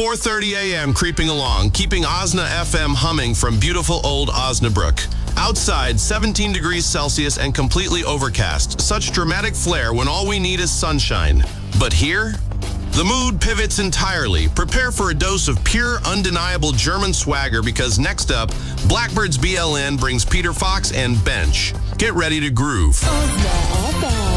4:30 a.m. creeping along, keeping Osna FM humming from beautiful old Osnabrück. Outside, 17 degrees Celsius and completely overcast. Such dramatic flair when all we need is sunshine. But here, the mood pivots entirely. Prepare for a dose of pure, undeniable German swagger because next up, Blackbird's BLN brings Peter Fox and Bench. Get ready to groove. Osna FM.